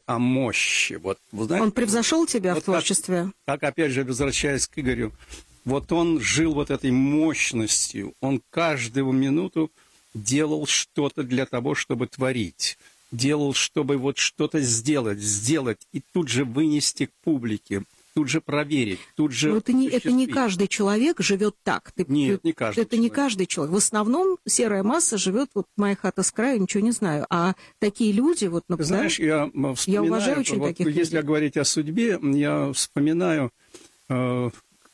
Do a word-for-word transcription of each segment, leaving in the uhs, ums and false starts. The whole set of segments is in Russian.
о мощи. Вот, вы знаете, Он превзошел тебя вот в творчестве? Как, как, опять же, возвращаясь к Игорю, вот он жил вот этой мощностью. Он каждую минуту делал что-то для того, чтобы творить. Делал, чтобы вот что-то сделать, сделать и тут же вынести к публике, тут же проверить, тут же... Но это не, это не каждый человек живет так. Ты, Нет, ты, не каждый Это человек. не каждый человек. В основном серая масса живет, вот моя хата с краю, ничего не знаю. А такие люди, вот, ну, знаешь, да, я вспоминаю, я уважаю очень вот, таких если людей. говорить о судьбе, я вспоминаю... Э,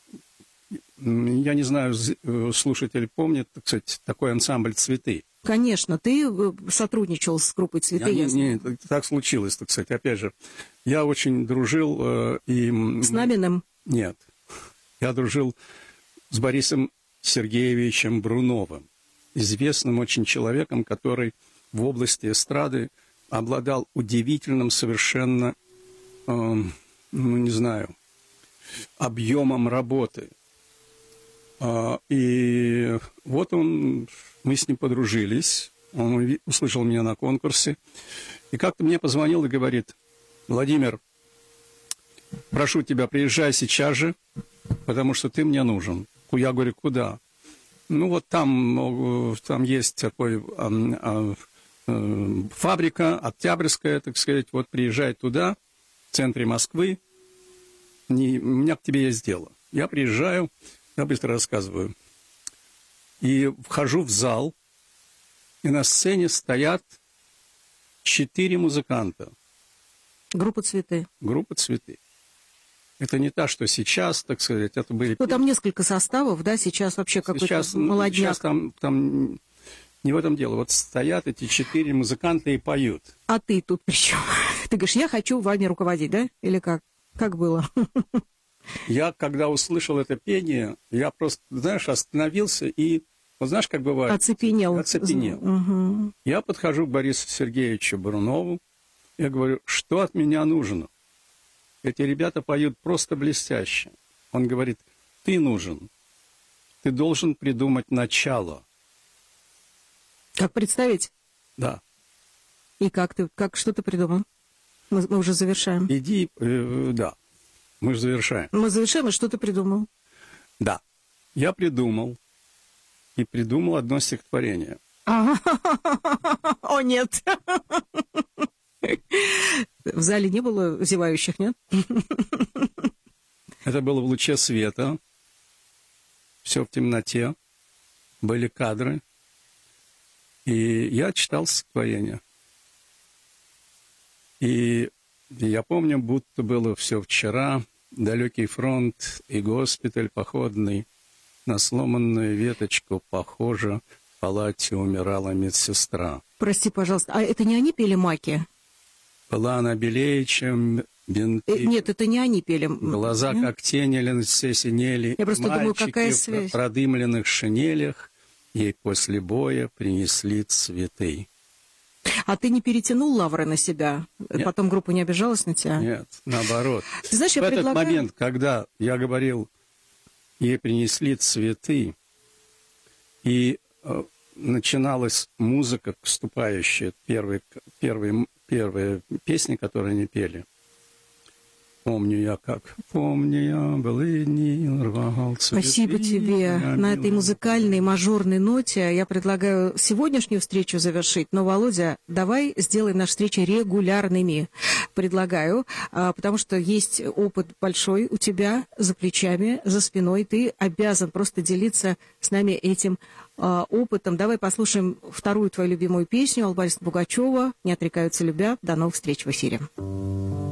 я не знаю, слушатель помнит, кстати, такой ансамбль «Цветы». Конечно, ты сотрудничал с группой «Цветы». Я, не, не, так случилось, так сказать. Опять же, я очень дружил э, и... С Наминым? Нет. Я дружил с Борисом Сергеевичем Бруновым, известным очень человеком, который в области эстрады обладал удивительным совершенно, э, ну, не знаю, объемом работы. Э, и вот он... Мы с ним подружились, он услышал меня на конкурсе, и как-то мне позвонил и говорит: Владимир, прошу тебя, приезжай сейчас же, потому что ты мне нужен. Я говорю, куда? Ну, вот там, там есть такой а, а, а, фабрика, Октябрьская, так сказать, вот приезжай туда, в центре Москвы, не, у меня к тебе есть дело. Я приезжаю, я быстро рассказываю. И вхожу в зал, и на сцене стоят четыре музыканта. Группа «Цветы». Группа «Цветы». Это не та, что сейчас, так сказать, это были... Ну, там несколько составов, да, сейчас вообще какой-то сейчас, молодняк. Сейчас там, там не в этом дело. Вот стоят эти четыре музыканта и поют. А ты тут при чем? Ты говоришь, я хочу вами руководить, да? Или как? Как было? Я, когда услышал это пение, я просто, знаешь, остановился и, вот знаешь, как бывает? Оцепенел. Оцепенел. Угу. Я подхожу к Борису Сергеевичу Брунову, я говорю, что от меня нужно? Эти ребята поют просто блестяще. Он говорит, ты нужен, ты должен придумать начало. Как представить? Да. И как ты, как, что ты придумал? Мы, мы уже завершаем. Иди, э, да. Мы же завершаем. Мы завершаем, и что ты придумал? Да. Я придумал. И придумал одно стихотворение. О, нет. В зале не было зевающих, нет? Это было в луче света. Все в темноте. Были кадры. И я читал стихотворение. И я помню, будто было все вчера. Далекий фронт и госпиталь походный. На сломанную веточку похоже, в палате умирала медсестра. Прости, пожалуйста, а это не они пели «Маки»? Была она белее, чем бинты. Э, нет, это не они пели. Глаза, как тени, все синели. Я просто Мальчики думаю, какая в связь? продымленных шинелях ей после боя принесли цветы. А ты не перетянул лавры на себя? Нет. Потом группа не обижалась на тебя? Нет, наоборот. Ты знаешь, в я этот предлагаю... момент, когда я говорил, ей принесли цветы, и э, начиналась музыка вступающая, первые, первые, первые песни, которые они пели. Помню я как, помню я, былые дни, рвал цветы. Спасибо тебе. На этой музыкальной мажорной ноте я предлагаю сегодняшнюю встречу завершить. Но, Володя, давай сделаем наши встречи регулярными. Предлагаю, потому что есть опыт большой у тебя за плечами, за спиной. Ты обязан просто делиться с нами этим опытом. Давай послушаем вторую твою любимую песню Аллы Борисовны Пугачёва «Не отрекаются любя». До новых встреч в эфире.